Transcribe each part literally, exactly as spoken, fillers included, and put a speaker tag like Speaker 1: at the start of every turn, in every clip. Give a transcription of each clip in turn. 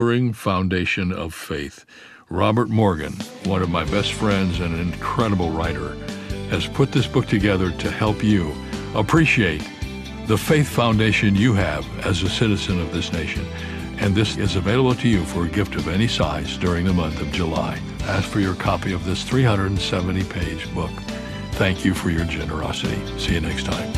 Speaker 1: Foundation of Faith. Robert Morgan, one of my best friends and an incredible writer, has put this book together to help you appreciate the faith foundation you have as a citizen of this nation. And this is available to you for a gift of any size during the month of July. Ask for your copy of this three hundred seventy page book. Thank you for your generosity. See you next time.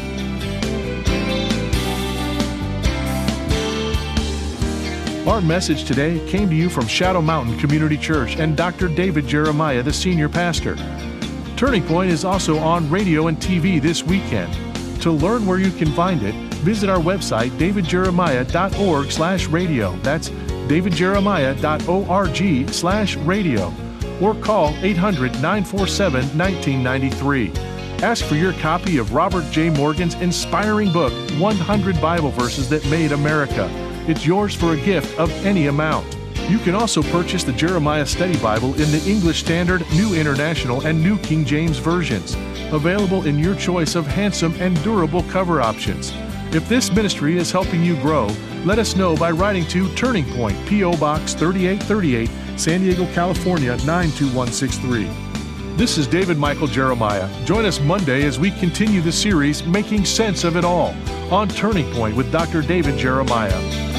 Speaker 2: Our message today came to you from Shadow Mountain Community Church and Doctor David Jeremiah, the senior pastor. Turning Point is also on radio and T V this weekend. To learn where you can find it, visit our website, david jeremiah dot org slash radio. That's david jeremiah dot org slash radio. Or call eight hundred, nine four seven, one nine nine three. Ask for your copy of Robert J. Morgan's inspiring book, one hundred Bible Verses That Made America. It's yours for a gift of any amount. You can also purchase the Jeremiah Study Bible in the English Standard, New International, and New King James versions, available in your choice of handsome and durable cover options. If this ministry is helping you grow, let us know by writing to Turning Point, P O Box thirty-eight thirty-eight, San Diego, California, nine two one six three. This is David Michael Jeremiah. Join us Monday as we continue the series, Making Sense of It All, on Turning Point with Doctor David Jeremiah.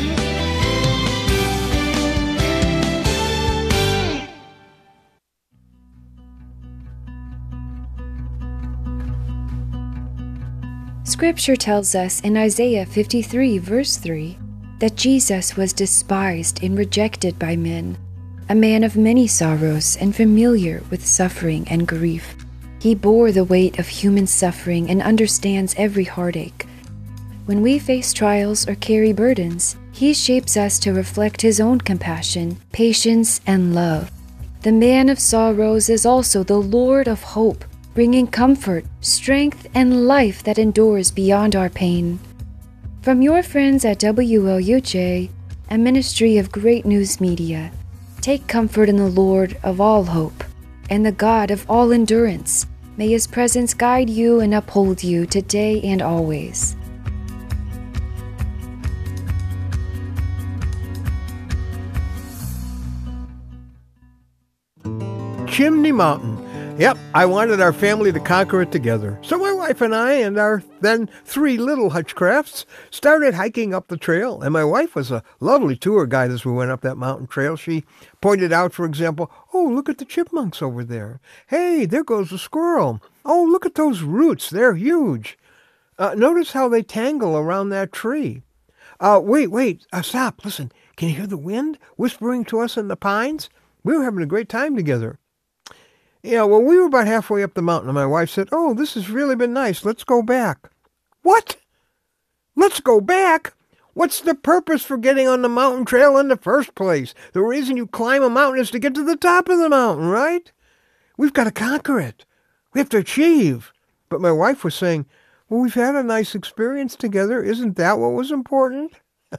Speaker 3: Scripture tells us in Isaiah fifty-three, verse three, that Jesus was despised and rejected by men, a man of many sorrows and familiar with suffering and grief. He bore the weight of human suffering and understands every heartache. When we face trials or carry burdens, He shapes us to reflect His own compassion, patience, and love. The man of sorrows is also the Lord of hope, bringing comfort, strength, and life that endures beyond our pain. From your friends at W L U J, a ministry of Great News Media, take comfort in the Lord of all hope and the God of all endurance. May His presence guide you and uphold you today and always.
Speaker 4: Chimney Mountain. Yep, I wanted our family to conquer it together. So my wife and I and our then three little Hutchcrafts started hiking up the trail. And my wife was a lovely tour guide as we went up that mountain trail. She pointed out, for example, oh, look at the chipmunks over there. Hey, there goes a squirrel. Oh, look at those roots. They're huge. Uh, notice how they tangle around that tree. Uh, wait, wait, uh, stop. Listen, can you hear the wind whispering to us in the pines? We were having a great time together. Yeah, well, we were about halfway up the mountain, and my wife said, oh, this has really been nice. Let's go back. What? Let's go back? What's the purpose for getting on the mountain trail in the first place? The reason you climb a mountain is to get to the top of the mountain, right? We've got to conquer it. We have to achieve. But my wife was saying, well, we've had a nice experience together. Isn't that what was important?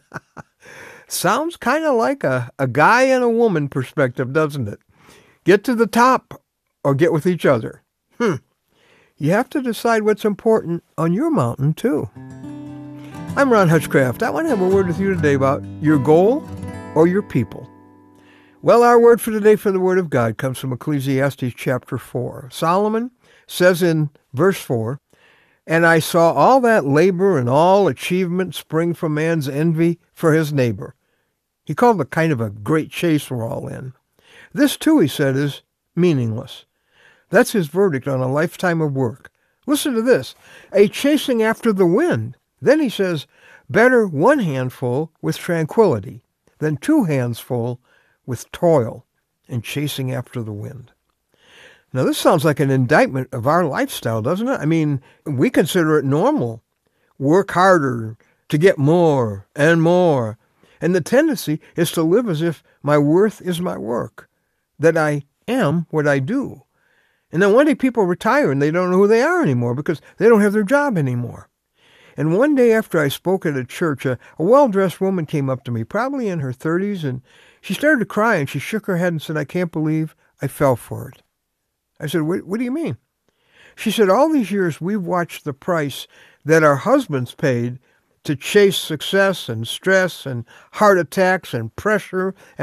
Speaker 4: Sounds kind of like a, a guy and a woman perspective, doesn't it? Get to the top or get with each other. Hmm. You have to decide what's important on your mountain, too. I'm Ron Hutchcraft. I want to have a word with you today about your goal or your people. Well, our word for today for the Word of God comes from Ecclesiastes chapter four. Solomon says in verse four, and I saw all that labor and all achievement spring from man's envy for his neighbor. He called it kind of a great chase we're all in. This, too, he said, is meaningless. That's his verdict on a lifetime of work. Listen to this, a chasing after the wind. Then he says, better one handful with tranquility than two hands full with toil and chasing after the wind. Now, this sounds like an indictment of our lifestyle, doesn't it? I mean, we consider it normal. Work harder to get more and more. And the tendency is to live as if my worth is my work, that I am what I do. And then one day people retire and they don't know who they are anymore because they don't have their job anymore. And one day after I spoke at a church, a, a well-dressed woman came up to me, probably in her thirties, and she started to cry and she shook her head and said, I can't believe I fell for it. I said, what, what do you mean? She said, all these years we've watched the price that our husbands paid to chase success and stress and heart attacks and pressure